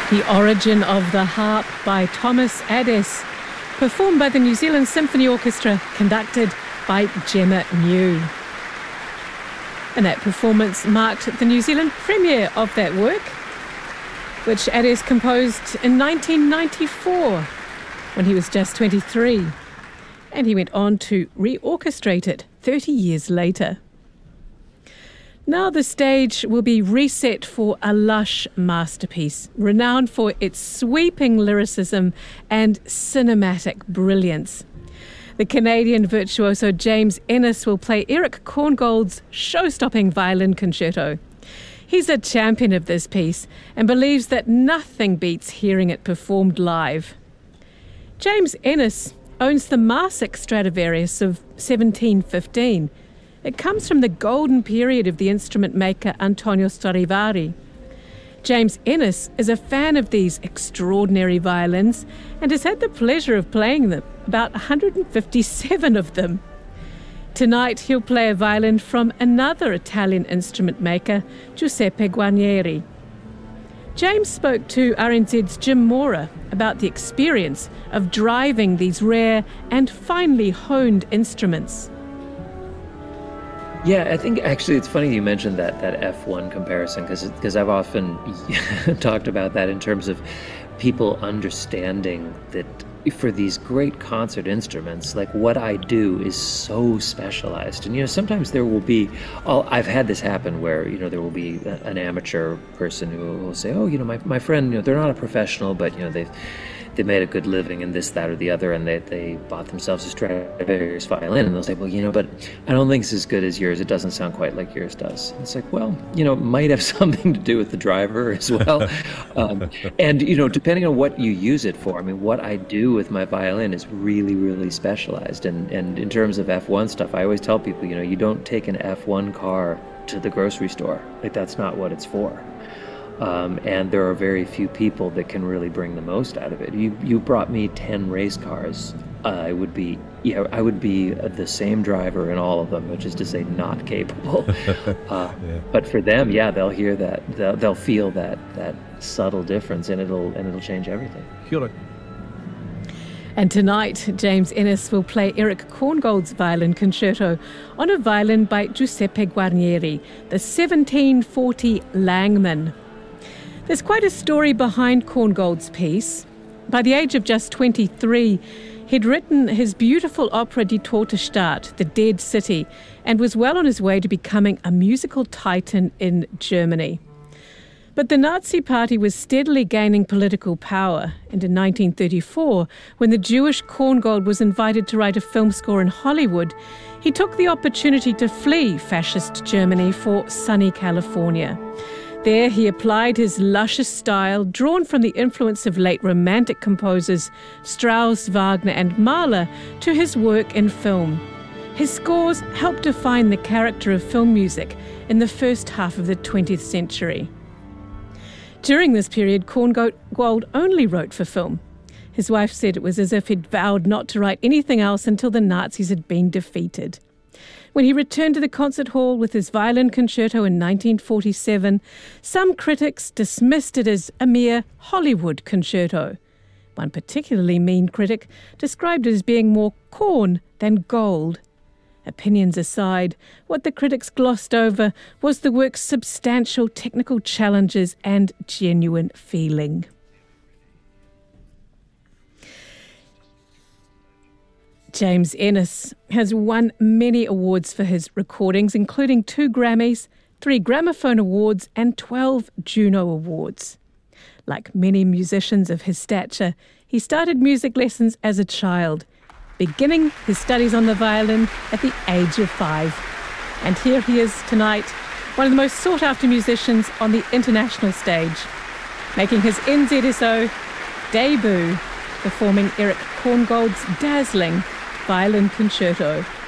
The Origin of the Harp by Thomas Adès, performed by the New Zealand Symphony Orchestra, conducted by Gemma New. And that performance marked the New Zealand premiere of that work, which Adès composed in 1994 when he was just 23. And he went on to reorchestrate it 30 years later. Now the stage will be reset for a lush masterpiece, renowned for its sweeping lyricism and cinematic brilliance. The Canadian virtuoso James Ennis will play Erich Korngold's show-stopping violin concerto. He's a champion of this piece and believes that nothing beats hearing it performed live. James Ennis owns the Marsic Stradivarius of 1715. It comes from the golden period of the instrument maker Antonio Stradivari. James Ennis is a fan of these extraordinary violins and has had the pleasure of playing them, about 157 of them. Tonight he'll play a violin from another Italian instrument maker, Giuseppe Guarnieri. James spoke to RNZ's Jim Mora about the experience of driving these rare and finely honed instruments. Yeah, I think actually it's funny you mentioned that F1 comparison because I've often talked about that in terms of people understanding that for these great concert instruments, like what I do is so specialized. And, sometimes there will be, I've had this happen where, there will be an amateur person who will say, oh, my friend, they're not a professional, but, they made a good living in this, that, or the other, and they bought themselves a Stradivarius violin, and they'll say, well, but I don't think it's as good as yours. It doesn't sound quite like yours does. And it's like, well, it might have something to do with the driver as well. And, depending on what you use it for, what I do with my violin is really, really specialized. And in terms of F1 stuff, I always tell people, you don't take an F1 car to the grocery store. Like, that's not what it's for. And there are very few people that can really bring the most out of it. You brought me 10 race cars, I would be the same driver in all of them, which is to say not capable. Yeah. But for them, they'll hear that, they'll feel that subtle difference, and it'll change everything. Kia ora. And tonight, James Ennis will play Erich Korngold's violin concerto on a violin by Giuseppe Guarnieri, the 1740 Langmann. There's quite a story behind Korngold's piece. By the age of just 23, he'd written his beautiful opera Die Tote Stadt, The Dead City, and was well on his way to becoming a musical titan in Germany. But the Nazi Party was steadily gaining political power, and in 1934, when the Jewish Korngold was invited to write a film score in Hollywood, he took the opportunity to flee fascist Germany for sunny California. There he applied his luscious style, drawn from the influence of late Romantic composers Strauss, Wagner and Mahler, to his work in film. His scores helped define the character of film music in the first half of the 20th century. During this period, Korngold only wrote for film. His wife said it was as if he'd vowed not to write anything else until the Nazis had been defeated. When he returned to the concert hall with his violin concerto in 1947, some critics dismissed it as a mere Hollywood concerto. One particularly mean critic described it as being more corn than gold. Opinions aside, what the critics glossed over was the work's substantial technical challenges and genuine feeling. James Ennis has won many awards for his recordings, including 2 Grammys, 3 Gramophone Awards and 12 Juno Awards. Like many musicians of his stature, he started music lessons as a child, beginning his studies on the violin at the age of 5. And here he is tonight, one of the most sought-after musicians on the international stage, making his NZSO debut, performing Erich Korngold's dazzling violin concerto.